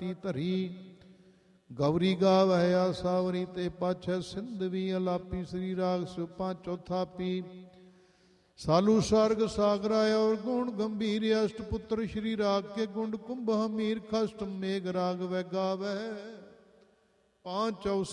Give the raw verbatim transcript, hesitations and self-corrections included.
ਘਾਟੀ ਧਰੀ। ਗੌਰੀ ਗਾਵੈ ਆਸਾਵਰੀ ਤੇ ਪਾਛੈ ਸਿੰਧਵੀ। ਅਲਾਪੀ ਸ੍ਰੀ ਰਾਗ ਸੁਪਾ ਚੌਥਾ ਪੀ। सालू स्वर्ग सागराय और गुण गंभीर। अष्टपुत्र श्री राग के गुंड कुंभ हमीर। खष्ट मेघ राग वै गावै। पांच